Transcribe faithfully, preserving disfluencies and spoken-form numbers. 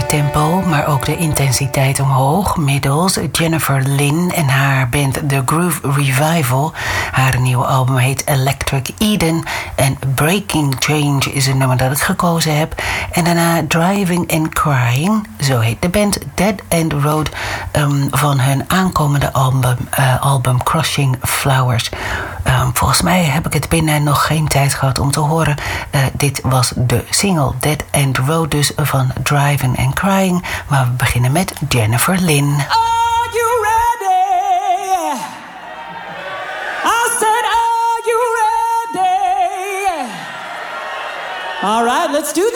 tempo, maar ook de intensiteit omhoog. Middels Jennifer Lynn en haar band The Groove Revival. Haar nieuwe album heet Electric Eden. En Breaking Change is een nummer dat ik gekozen heb. En daarna Driving and Crying, zo heet de band. Dead End Road um, van hun aankomende album, uh, album Crushing Flowers. Um, volgens mij heb ik het binnen nog geen tijd gehad om te horen. Uh, dit was de single Dead End Road dus van Driving and Crying. Maar we beginnen met Jennifer Lynn. Are you ready? I said, are you ready? All right, let's do